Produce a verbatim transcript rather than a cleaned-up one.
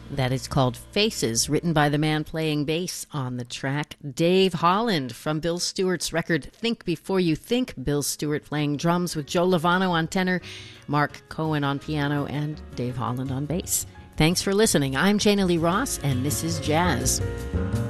That is called Faces, written by the man playing bass on the track, Dave Holland, from Bill Stewart's record Think Before You Think. Bill Stewart playing drums with Joe Lovano on tenor, Mark Cohen on piano, and Dave Holland on bass. Thanks for listening. I'm Jana Lee Ross, and this is Jazz.